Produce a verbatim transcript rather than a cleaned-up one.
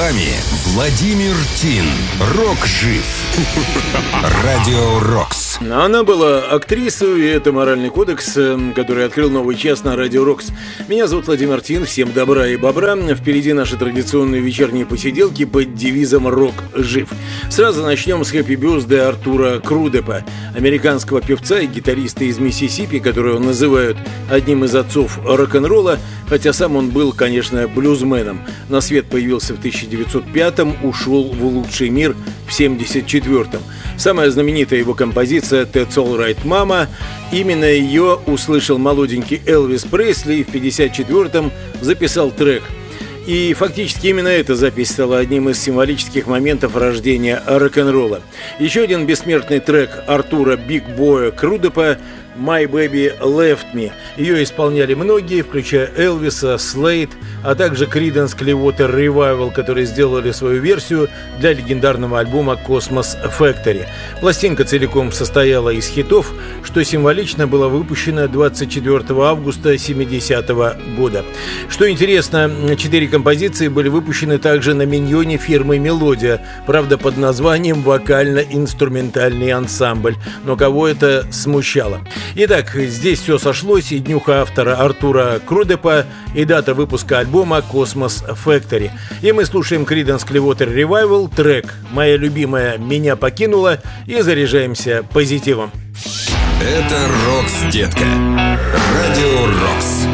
вами Владимир Тин. Рок жив. Радио Рокс. Она была актрисой, и это «Моральный кодекс», который открыл новый час на Радио Рокс. Меня зовут Владимир Тин, всем добра и бобра. Впереди наши традиционные вечерние посиделки под девизом «Рок жив». Сразу начнем с «Happy Birthday» Артура Крудепа, американского певца и гитариста из Миссисипи, которого называют одним из отцов рок-н-ролла, хотя сам он был, конечно, блюзменом. На свет появился в тысяча девятьсот пятом, ушел в лучший мир в семьдесят четвёртом. Самая знаменитая его композиция «That's All Right, Mama». Именно ее услышал молоденький Элвис Пресли и в пятьдесят четвёртом записал трек. И фактически именно эта запись стала одним из символических моментов рождения рок-н-ролла. Еще один бессмертный трек Артура Биг Боя Крудепа «My Baby Left Me». Ее исполняли многие, включая Элвиса, Слейд, а также Creedence Clearwater Revival, которые сделали свою версию для легендарного альбома Cosmos Factory. Пластинка целиком состояла из хитов, что символично было выпущено двадцать четвёртого августа семидесятого года. Что интересно, четыре композиции были выпущены также на миньоне фирмы «Мелодия», правда под названием «Вокально-инструментальный ансамбль», но кого это смущало. Итак, здесь все сошлось, и днюха автора Артура Крудепа, и дата выпуска альбома Cosmos Factory. И мы слушаем Creedence Clearwater Revival, трек «Моя любимая меня покинула», и заряжаемся позитивом. Это Рокс, детка. Радио Рокс.